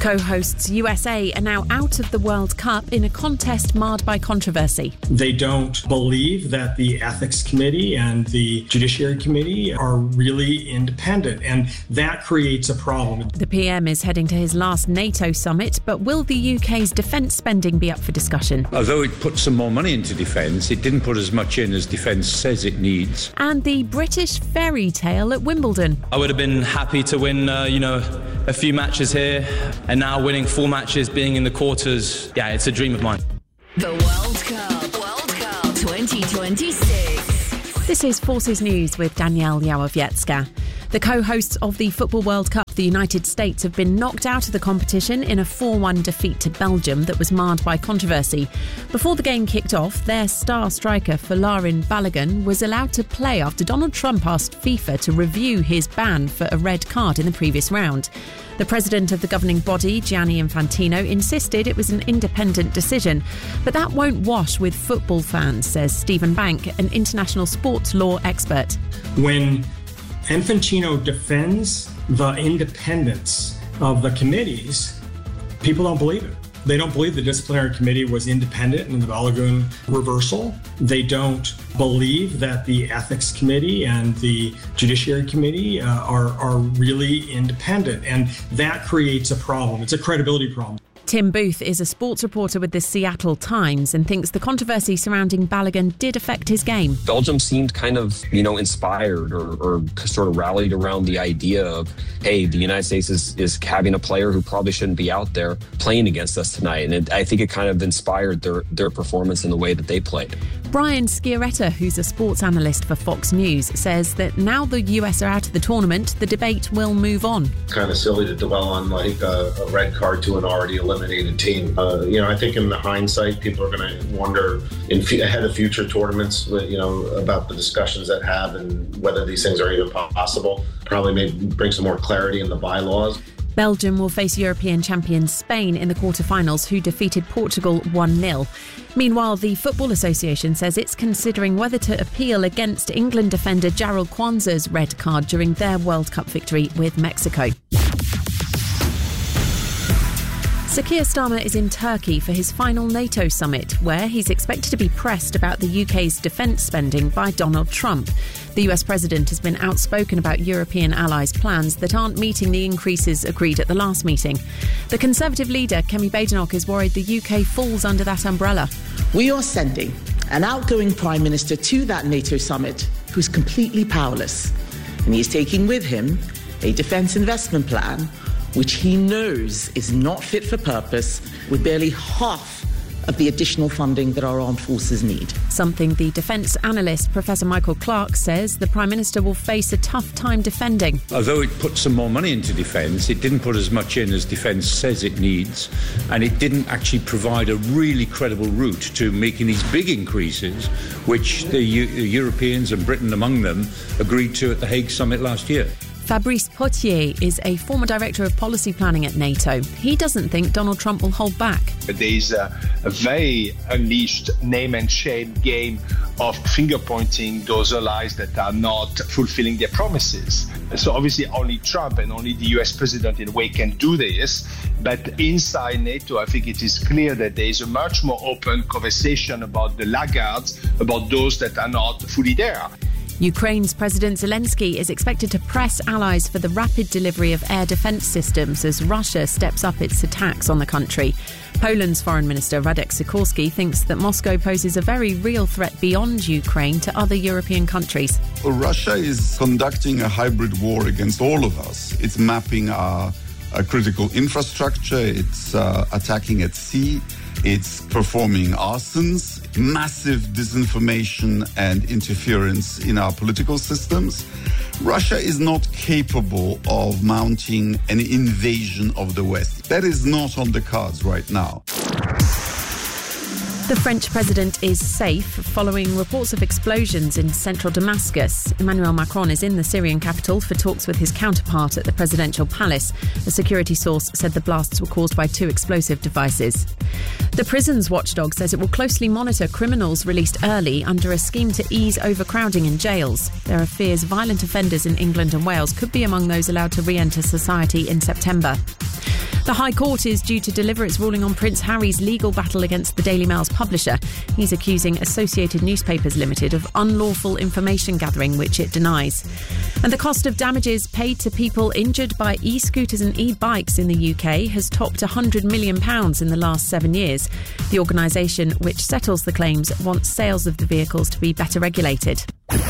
Co-hosts USA are now out of the World Cup in a contest marred by controversy. They don't believe that the Ethics Committee and the Judiciary Committee are really independent, and that creates a problem. The PM is heading to his last NATO summit, but will the UK's defence spending be up for discussion? Although it put some more money into defence, it didn't put as much in as defence says it needs. And the British fairy tale at Wimbledon. I would have been happy to win, a few matches here, and now winning 4 matches, being in the quarters, it's a dream of mine. The World Cup 2026. This is Forces News with Danielle Yałowiecka. The co-hosts of the Football World Cup, the United States, have been knocked out of the competition in a 4-1 defeat to Belgium that was marred by controversy. Before the game kicked off, their star striker Folarin Balogun was allowed to play after Donald Trump asked FIFA to review his ban for a red card in the previous round. The president of the governing body, Gianni Infantino, insisted it was an independent decision. But that won't wash with football fans, says Stephen Bank, an international sports law expert. When Infantino defends the independence of the committees, people don't believe it. They don't believe the disciplinary committee was independent in the Balogun reversal. They don't believe that the ethics committee and the judiciary committee are really independent. And that creates a problem. It's a credibility problem. Tim Booth is a sports reporter with the Seattle Times and thinks the controversy surrounding Balogun did affect his game. Belgium seemed kind of, inspired or sort of rallied around the idea of, hey, the United States is having a player who probably shouldn't be out there playing against us tonight. And I think it kind of inspired their performance in the way that they played. Brian Sciaretta, who's a sports analyst for Fox News, says that now the US are out of the tournament, the debate will move on. Kind of silly to dwell on like a red card to an already eliminated team. I think in the hindsight, people are going to wonder ahead of future tournaments, about the discussions that have and whether these things are even possible. Probably maybe bring some more clarity in the bylaws. Belgium will face European champions Spain in the quarterfinals, who defeated Portugal 1-0. Meanwhile, the Football Association says it's considering whether to appeal against England defender Jarell Quansah's red card during their World Cup victory with Mexico. Sir Keir Starmer is in Turkey for his final NATO summit, where he's expected to be pressed about the UK's defence spending by Donald Trump. The US president has been outspoken about European allies' plans that aren't meeting the increases agreed at the last meeting. The Conservative leader, Kemi Badenoch, is worried the UK falls under that umbrella. We are sending an outgoing Prime Minister to that NATO summit who's completely powerless. And he is taking with him a defence investment plan which he knows is not fit for purpose, with barely half of the additional funding that our armed forces need. Something the defence analyst Professor Michael Clark says the Prime Minister will face a tough time defending. Although it put some more money into defence, it didn't put as much in as defence says it needs, and it didn't actually provide a really credible route to making these big increases, which the Europeans, and Britain among them, agreed to at the Hague summit last year. Fabrice Potier is a former director of policy planning at NATO. He doesn't think Donald Trump will hold back. There is a very unleashed name and shame game of finger-pointing those allies that are not fulfilling their promises. So obviously only Trump and only the US president in a way can do this. But inside NATO, I think it is clear that there is a much more open conversation about the laggards, about those that are not fully there. Ukraine's President Zelensky is expected to press allies for the rapid delivery of air defence systems as Russia steps up its attacks on the country. Poland's Foreign Minister Radek Sikorski thinks that Moscow poses a very real threat beyond Ukraine to other European countries. Russia is conducting a hybrid war against all of us. It's mapping our critical infrastructure, it's attacking at sea, it's performing arsons, massive disinformation and interference in our political systems. Russia is not capable of mounting an invasion of the West. That is not on the cards right now. The French president is safe following reports of explosions in central Damascus. Emmanuel Macron is in the Syrian capital for talks with his counterpart at the presidential palace. A security source said the blasts were caused by 2 explosive devices. The prisons watchdog says it will closely monitor criminals released early under a scheme to ease overcrowding in jails. There are fears violent offenders in England and Wales could be among those allowed to re-enter society in September. The High Court is due to deliver its ruling on Prince Harry's legal battle against the Daily Mail's publisher. He's accusing Associated Newspapers Limited of unlawful information gathering, which it denies. And the cost of damages paid to people injured by e-scooters and e-bikes in the UK has topped £100 million in the last 7 years. The organisation, which settles the claims, wants sales of the vehicles to be better regulated.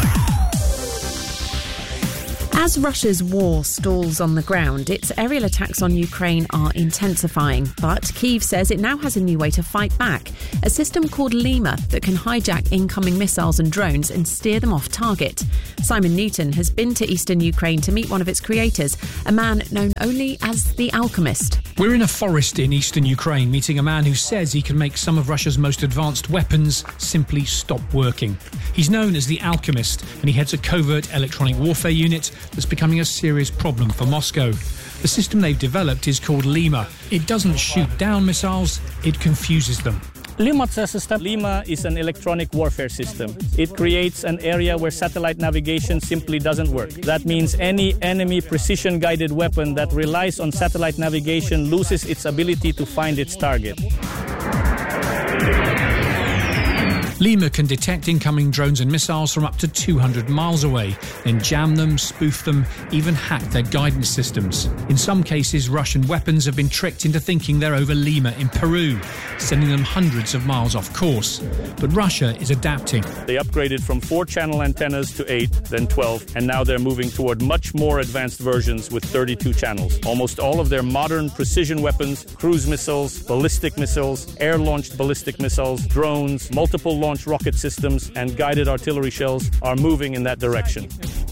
As Russia's war stalls on the ground, its aerial attacks on Ukraine are intensifying. But Kyiv says it now has a new way to fight back, a system called Lima that can hijack incoming missiles and drones and steer them off target. Simon Newton has been to eastern Ukraine to meet one of its creators, a man known only as the Alchemist. We're in a forest in eastern Ukraine, meeting a man who says he can make some of Russia's most advanced weapons simply stop working. He's known as the Alchemist, and he heads a covert electronic warfare unit that's becoming a serious problem for Moscow. The system they've developed is called Lima. It doesn't shoot down missiles, it confuses them. Lima is an electronic warfare system. It creates an area where satellite navigation simply doesn't work. That means any enemy precision-guided weapon that relies on satellite navigation loses its ability to find its target. Lima can detect incoming drones and missiles from up to 200 miles away, then jam them, spoof them, even hack their guidance systems. In some cases, Russian weapons have been tricked into thinking they're over Lima in Peru, sending them hundreds of miles off course. But Russia is adapting. They upgraded from 4-channel antennas to 8, then 12, and now they're moving toward much more advanced versions with 32 channels. Almost all of their modern precision weapons, cruise missiles, ballistic missiles, air-launched ballistic missiles, drones, multiple launch rocket systems, and guided artillery shells are moving in that direction.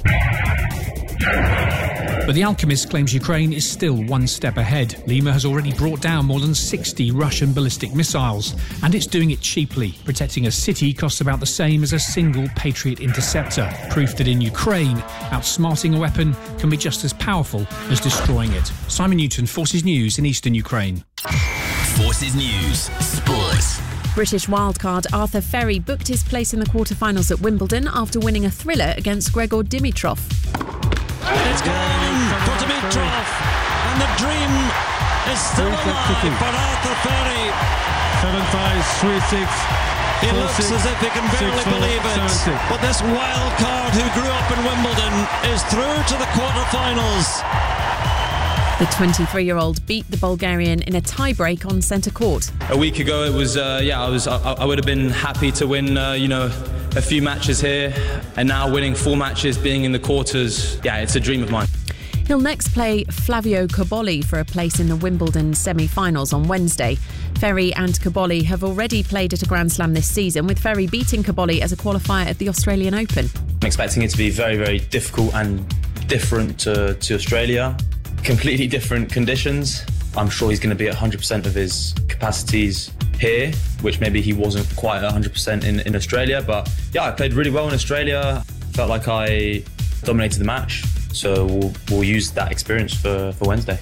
But the Alchemist claims Ukraine is still one step ahead. Lima has already brought down more than 60 Russian ballistic missiles, and it's doing it cheaply. Protecting a city costs about the same as a single Patriot interceptor. Proof that in Ukraine, outsmarting a weapon can be just as powerful as destroying it. Simon Newton, Forces News in eastern Ukraine. Forces News, Sports. British wildcard Arthur Ferry booked his place in the quarter-finals at Wimbledon after winning a thriller against Grigor Dimitrov. It's gone for Dimitrov, and the dream is still alive for Arthur Ferry. 7-5, 3-6. He looks as if he can barely believe it. 70. But this wild card who grew up in Wimbledon is through to the quarter-finals. The 23-year-old beat the Bulgarian in a tie-break on centre court. A week ago, it was I would have been happy to win, a few matches here, and now winning 4 matches, being in the quarters, it's a dream of mine. He'll next play Flavio Cobolli for a place in the Wimbledon semi-finals on Wednesday. Ferry and Cobolli have already played at a Grand Slam this season, with Ferry beating Cobolli as a qualifier at the Australian Open. I'm expecting it to be very, very difficult and different to Australia. Completely different conditions. I'm sure he's going to be at 100% of his capacities here, which maybe he wasn't quite at 100% in Australia. But I played really well in Australia. Felt like I dominated the match. So we'll use that experience for Wednesday.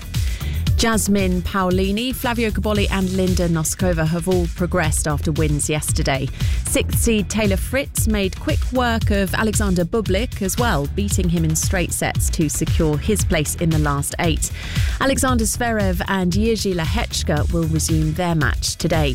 Jasmine Paolini, Flavio Cobolli and Linda Noskova have all progressed after wins yesterday. 6th seed Taylor Fritz made quick work of Alexander Bublik as well, beating him in straight sets to secure his place in the last 8. Alexander Zverev and Jiří Lehečka will resume their match today.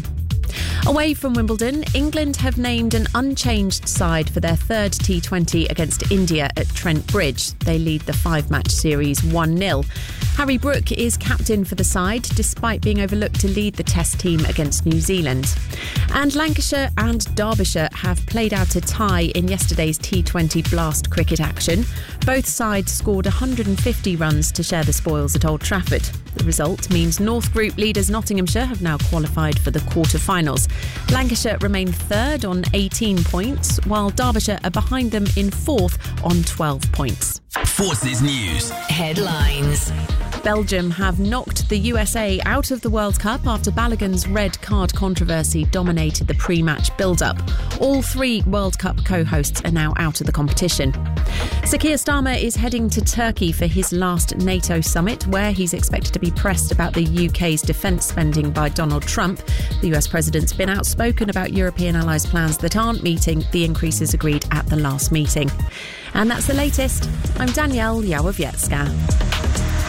Away from Wimbledon, England have named an unchanged side for their third T20 against India at Trent Bridge. They lead the 5-match series 1-0. Harry Brook is captain for the side, despite being overlooked to lead the Test team against New Zealand. And Lancashire and Derbyshire have played out a tie in yesterday's T20 Blast cricket action. Both sides scored 150 runs to share the spoils at Old Trafford. The result means North Group leaders Nottinghamshire have now qualified for the quarter-finals. Lancashire remain third on 18 points, while Derbyshire are behind them in fourth on 12 points. Forces News. Headlines. Belgium have knocked the USA out of the World Cup after Balogun's red card controversy dominated the pre-match build-up. All 3 World Cup co-hosts are now out of the competition. Sir Keir Starmer is heading to Turkey for his last NATO summit, where he's expected to be pressed about the UK's defence spending by Donald Trump. The US president's been outspoken about European allies' plans that aren't meeting the increases agreed at the last meeting. And that's the latest. I'm Danielle Yawowiecka.